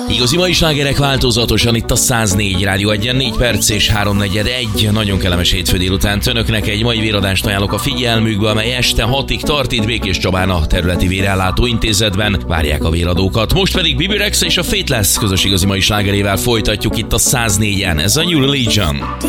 Igazi mai slágerek változatosan itt a 104 Rádió 1-en, 4 perc és 3:41. Nagyon kellemes hétfő délután önöknek egy mai véradást ajánlok a figyelmükbe, amely este 6-ig tart itt Békés Csabán a területi vérellátó intézetben. Várják a véradókat. Most pedig Bibi Rexa és a Faithless közös igazi mai slágerével folytatjuk itt a 104-en. Ez a New Religion.